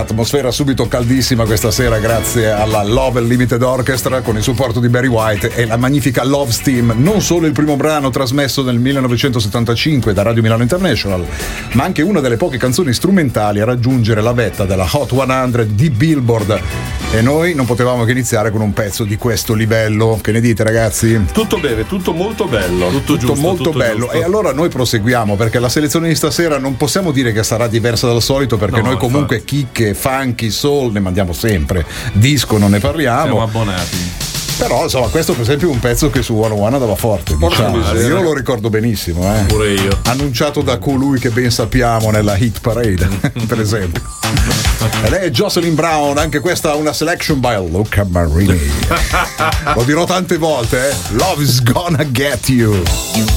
atmosfera subito caldissima questa sera grazie alla Love Limited Orchestra con il supporto di Barry White e la magnifica Love Steam, non solo il primo brano trasmesso nel 1975 da Radio Milano International, ma anche una delle poche canzoni strumentali a raggiungere la vetta della Hot 100 di Billboard. E noi non potevamo che iniziare con un pezzo di questo livello. Che ne dite, ragazzi? Tutto bene, tutto molto bello. Tutto giusto, molto tutto bello. Giusto. E allora noi proseguiamo, perché la selezione di stasera non possiamo dire che sarà diversa dal solito, perché noi comunque chicche, funky, soul ne mandiamo sempre, disco non ne parliamo. Siamo abbonati. Però insomma questo per esempio è un pezzo che su 101 andava forte, diciamo. Io lo ricordo benissimo, pure io, annunciato da colui che ben sappiamo nella hit parade per esempio. E lei è Jocelyn Brown, anche questa una selection by Luca Marini. Lo dirò tante volte, Love is gonna get you.